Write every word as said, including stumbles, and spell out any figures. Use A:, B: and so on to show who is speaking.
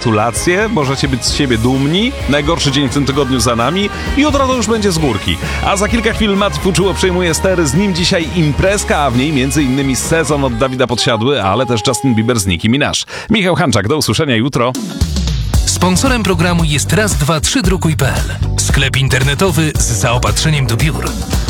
A: gratulacje, możecie być z siebie dumni. Najgorszy dzień w tym tygodniu za nami. Jutro to już będzie z górki. A za kilka chwil Mati Fuczuło przejmuje stery, z nim dzisiaj imprezka, a w niej między innymi Sezon od Dawida Podsiadły, ale też Justin Bieber z Nicki Minaj. Michał Hanczak, do usłyszenia jutro.
B: Sponsorem programu jest raz dwa trzy drukuj kropka pe el. Sklep internetowy z zaopatrzeniem do biur.